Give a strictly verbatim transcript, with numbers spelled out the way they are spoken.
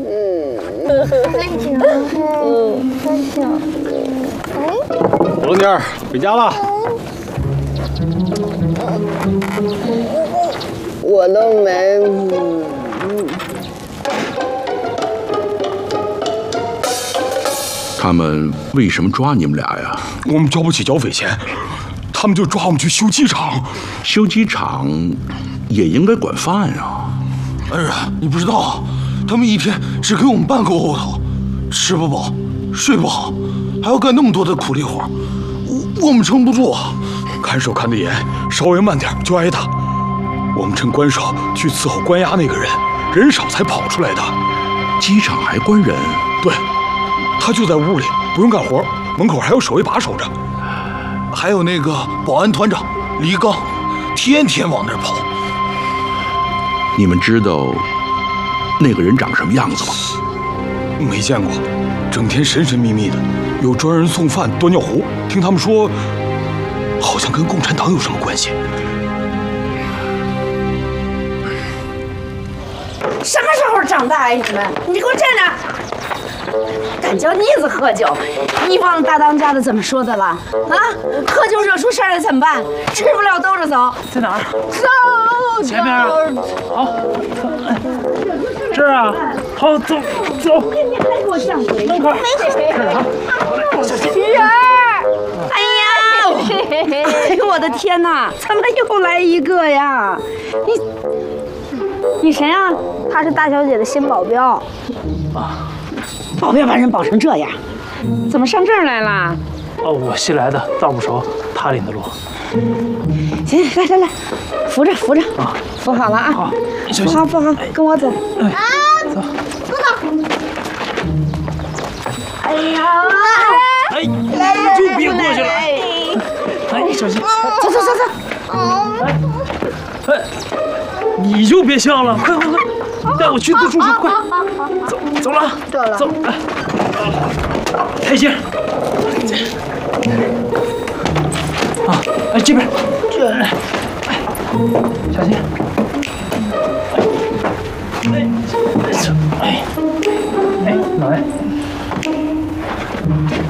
冷点儿，回家了。 我都没。 他们为什么抓你们俩呀？ 我们交不起剿匪钱，他们就抓我们去修机场。 修机场也应该管饭啊。 儿啊，你不知道，他们一天只给我们半个窝头，吃不饱，睡不好，还要干那么多的苦力活，我我们撑不住啊！看守看得严，稍微慢点就挨打。我们趁关守去伺候关押那个人，人少才跑出来的。 机场还关人？ 对，他就在屋里，不用干活，门口还有守卫把守着。还有那个保安团长黎刚，天天往那儿跑。 你们知道那个人长什么样子吗？ 没见过，整天神神秘秘的，有专人送饭端尿壶。听他们说，好像跟共产党有什么关系。 什么时候长大呀你们？你给我站着！敢叫妮子喝酒，你忘了大当家的怎么说的了？啊，喝酒惹出事儿来怎么办？吃不了兜着走。 在哪儿？ 走。 前面啊。好。这儿啊。好，走走。 你还给我上嘴？ 门口。 这儿啊。 鱼儿。哎呀！哎呦我的天哪！怎么又来一个呀？你。你谁啊？ 他是大小姐的新保镖。 啊， 保镖把人保成这样，怎么上这儿来了？ 哦，我新来的，道不熟，他领的路。 行，来来来，扶着扶着啊， 扶好了啊。 好， 扶好扶好，跟我走。 哎， 走， 走走。哎呀， 哎，你就别过去了。哎，小心。 走走走走。 哎，哎。你就别笑了，快快快，带我去住宿，快，走走了， 走了， 走，开心。啊，哎这边，这，哎，小心。哎，哎，哎，脑袋。